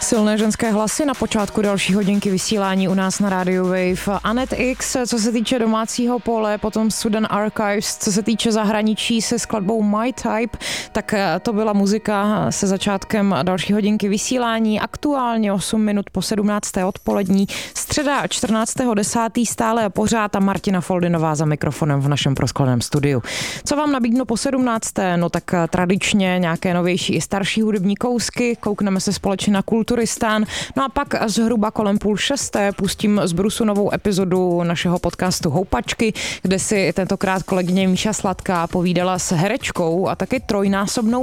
Silné ženské hlasy na počátku další hodinky vysílání u nás na Radio Wave. Anet X, co se týče domácího pole, potom Sudan Archives, co se týče zahraničí se skladbou My Type, tak to byla muzika se začátkem další hodinky vysílání. Aktuálně 8 minut po 17. odpolední, středa 14.10. stále a pořád a Martina Foldinová za mikrofonem v našem proskleném studiu. Co vám nabídnu po 17. No tak tradičně nějaké novější i starší hudební kousky, koukneme se společně na Kulturistán, no a pak zhruba kolem 5:30 pustím z brusu novou epizodu našeho podcastu Houpačky, kde si tentokrát kolegyně Míša Sladká povídala s herečkou a taky trojnásobnou